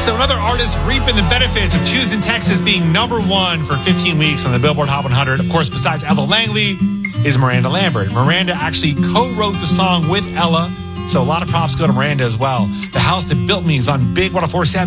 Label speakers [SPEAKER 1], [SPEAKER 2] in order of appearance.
[SPEAKER 1] So another artist reaping the benefits of Choosing Texas being number one for 15 weeks on the Billboard Hot 100. Of course, besides Ella Langley, is Miranda Lambert. Miranda actually co-wrote the song with Ella, so a lot of props go to Miranda as well. The House That Built Me is on Big 104.7.